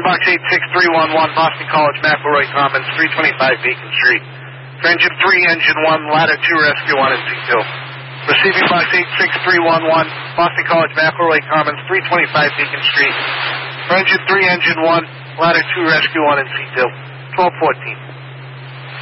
Box 86311, Boston College, McElroy Commons, 325 Beacon Street. For Engine 3, Engine 1, Ladder 2, Rescue 1 and C2. Receiving Box 86311, Boston College, McElroy Commons, 325 Beacon Street. For Engine 3, Engine 1, Ladder 2, Rescue 1 and C2. 1214.